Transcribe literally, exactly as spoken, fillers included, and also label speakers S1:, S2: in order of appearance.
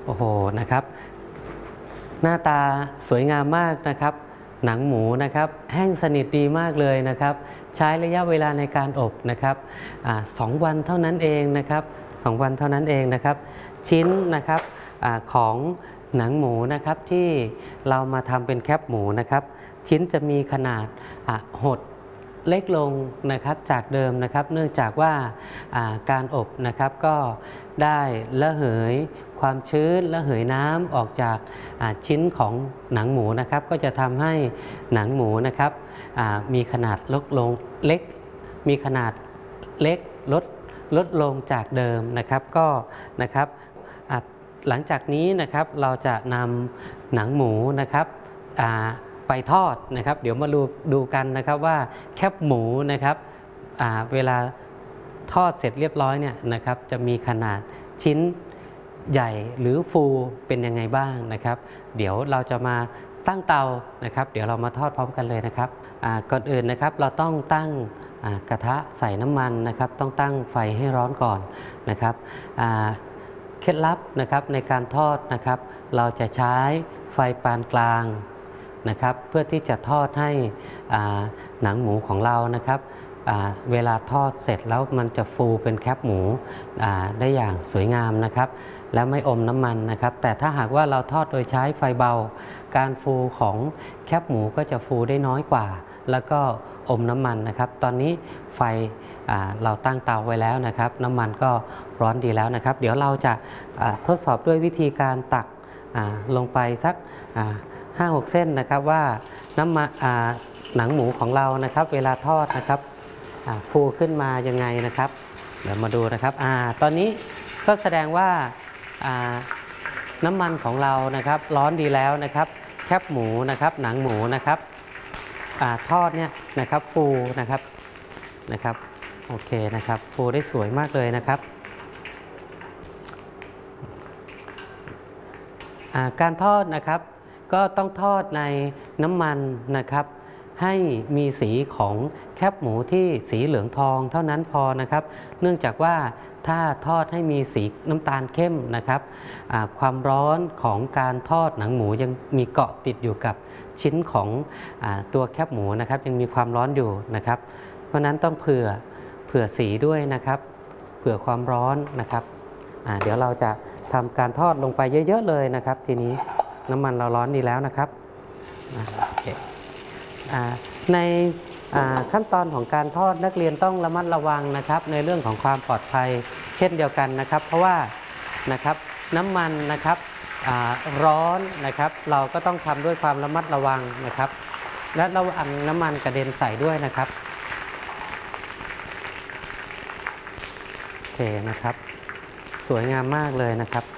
S1: โอ้โหนะครับหน้าตาสวยงามมากนะครับหนังหมูนะครับแห้งสนิทดีมากเลยนะครับใช้ระยะเวลาในการอบนะครับอสองวันเท่านั้นเองนะครับสองวันเท่านั้นเองนะครับชิ้นนะครับอของหนังหมูนะครับที่เรามาทำเป็นแคบหมูนะครับชิ้นจะมีขนาดหดเล็กลงนะครับจากเดิมนะครับเนื่องจากว่าการอบนะครับก็ได้ระเหยความชื้นระเหยน้ำออกจากชิ้นของหนังหมูนะครับก็จะทำให้หนังหมูนะครับมีขนาดลดลงเล็กมีขนาดเล็กลดลดลงจากเดิมนะครับก็นะครับหลังจากนี้นะครับเราจะนำหนังหมูนะครับไปทอดนะครับเดี๋ยวมาดูดูกันนะครับว่าแคบหมูนะครับเวลาทอดเสร็จเรียบร้อยเนี่ยนะครับจะมีขนาดชิ้นใหญ่หรือฟูเป็นยังไงบ้างนะครับเดี๋ยวเราจะมาตั้งเตานะครับเดี๋ยวเรามาทอดพร้อมกันเลยนะครับก่อนอื่นนะครับเราต้องตั้งกระทะใส่น้ำมันนะครับต้องตั้งไฟให้ร้อนก่อนนะครับเคล็ดลับนะครับในการทอดนะครับเราจะใช้ไฟปานกลางนะครับเพื่อที่จะทอดให้หนังหมูของเรานะครับเวลาทอดเสร็จแล้วมันจะฟูเป็นแคบหมูได้อย่างสวยงามนะครับและไม่อมน้ำมันนะครับแต่ถ้าหากว่าเราทอดโดยใช้ไฟเบาการฟูของแคบหมูก็จะฟูได้น้อยกว่าแล้วก็อมน้ำมันนะครับตอนนี้ไฟเราตั้งเตาไว้แล้วนะครับน้ำมันก็ร้อนดีแล้วนะครับเดี๋ยวเราจะทดสอบด้วยวิธีการตักลงไปสักห้าหกเส้นนะครับว่าน้ำมันหนังหมูของเรานะครับเวลาทอดนะครับฟูขึ้นมายังไงนะครับเดี๋ยวมาดูนะครับอ่าตอนนี้ก็แสดงว่าน้ำมันของเรานะครับร้อนดีแล้วนะครับแคบหมูนะครับหนังหมูนะครับทอดเนี่ยนะครับฟูนะครับนะครับโอเคนะครับฟูได้สวยมากเลยนะครับการทอดนะครับก็ต้องทอดในน้ำมันนะครับให้มีสีของแคบหมูที่สีเหลืองทองเท่านั้นพอนะครับเนื่องจากว่าถ้าทอดให้มีสีน้ำตาลเข้มนะครับความร้อนของการทอดหนังหมูยังมีเกาะติดอยู่กับชิ้นของตัวแคบหมูนะครับยังมีความร้อนอยู่นะครับเพราะนั้นต้องเผื่อเผื่อสีด้วยนะครับเผื่อความร้อนนะครับเดี๋ยวเราจะทำการทอดลงไปเยอะๆเลยนะครับทีนี้น้ำมันเราร้อนดีแล้วนะครับในขั้นตอนของการทอดนักเรียนต้องระมัดระวังนะครับในเรื่องของความปลอดภัยเช่นเดียวกันนะครับเพราะว่านะครับน้ำมันนะครับร้อนนะครับเราก็ต้องทำด้วยความระมัดระวังนะครับและระวังน้ำมันกระเด็นใส่ด้วยนะครับโอเคนะครับสวยงามมากเลยนะครับ